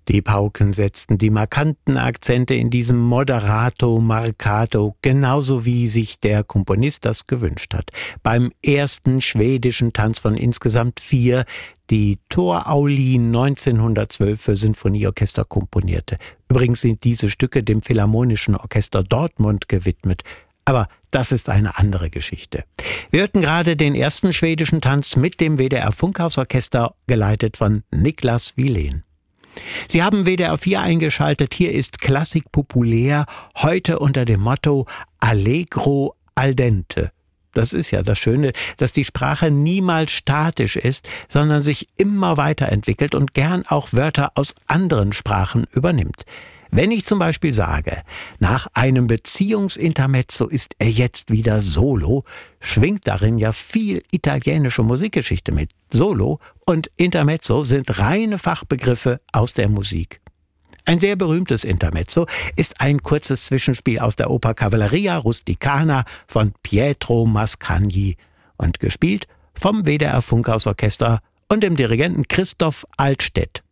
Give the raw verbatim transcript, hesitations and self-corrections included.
Die Pauken setzten die markanten Akzente in diesem Moderato Marcato, genauso wie sich der Komponist das gewünscht hat. Beim ersten schwedischen Tanz von insgesamt vier, die Tor Aulin neunzehnhundertzwölf für Sinfonieorchester komponierte. Übrigens sind diese Stücke dem Philharmonischen Orchester Dortmund gewidmet. Aber das ist eine andere Geschichte. Wir hörten gerade den ersten schwedischen Tanz mit dem W D R Funkhausorchester, geleitet von Niklas Wilén. Sie haben W D R vier eingeschaltet. Hier ist Klassik populär, heute unter dem Motto Allegro al dente. Das ist ja das Schöne, dass die Sprache niemals statisch ist, sondern sich immer weiterentwickelt und gern auch Wörter aus anderen Sprachen übernimmt. Wenn ich zum Beispiel sage, nach einem Beziehungsintermezzo ist er jetzt wieder solo, schwingt darin ja viel italienische Musikgeschichte mit. Solo und Intermezzo sind reine Fachbegriffe aus der Musik. Ein sehr berühmtes Intermezzo ist ein kurzes Zwischenspiel aus der Oper Cavalleria Rusticana von Pietro Mascagni und gespielt vom W D R Funkhausorchester und dem Dirigenten Christoph Altstädt.